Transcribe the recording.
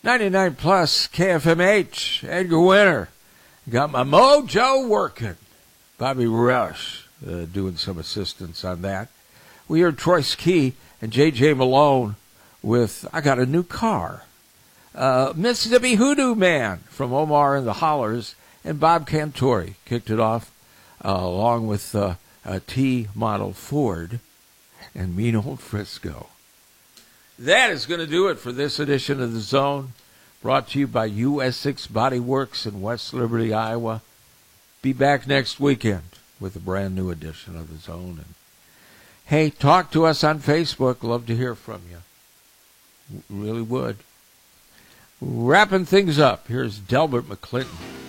99 plus KFMH, Edgar Winter. Got my mojo working. Bobby Rush doing some assistance on that. We heard Troy Ski and J.J. Malone with I Got a New Car. Mississippi Hoodoo Man from Omar and the Hollers, and Bob Cantori kicked it off along with a T-model Ford and Mean Old Frisco. That is going to do it for this edition of The Zone, brought to you by US6 Body Works in West Liberty, Iowa. Be back next weekend with a brand new edition of The Zone. And hey, talk to us on Facebook. Love to hear from you. Really would. Wrapping things up, here's Delbert McClinton.